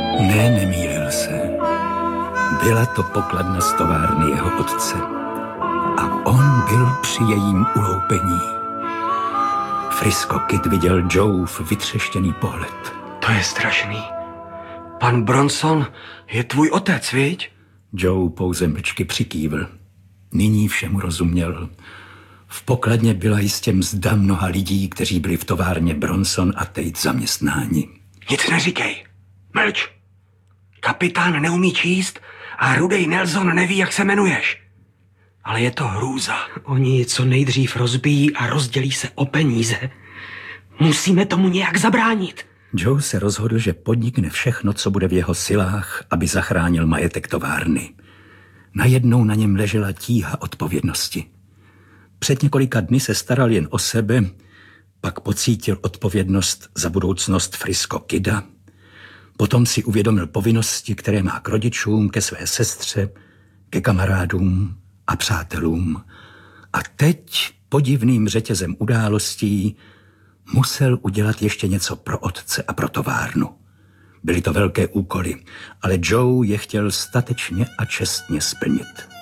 Ne, nemýlil se. Byla to pokladna z továrny jeho otce. A on byl při jejím uloupení. Frisco Kid viděl Joeův vytřeštěný pohled. To je strašný. Pan Bronson je tvůj otec, viď? Joe pouze mlčky přikývl. Nyní všemu rozuměl. V pokladně byla jistě mzda mnoha lidí, kteří byli v továrně Bronson a Tate zaměstnáni. Nic neříkej. Mlč. Kapitán neumí číst a Rudej Nelson neví, jak se jmenuješ. Ale je to hrůza. Oni co nejdřív rozbijí a rozdělí se o peníze. Musíme tomu nějak zabránit. Joe se rozhodl, že podnikne všechno, co bude v jeho silách, aby zachránil majetek továrny. Najednou na něm ležela tíha odpovědnosti. Před několika dny se staral jen o sebe, pak pocítil odpovědnost za budoucnost Frisco Kida. Potom si uvědomil povinnosti, které má k rodičům, ke své sestře, ke kamarádům a přátelům. A teď podivným řetězem událostí musel udělat ještě něco pro otce a pro továrnu. Byly to velké úkoly, ale Joe je chtěl statečně a čestně splnit.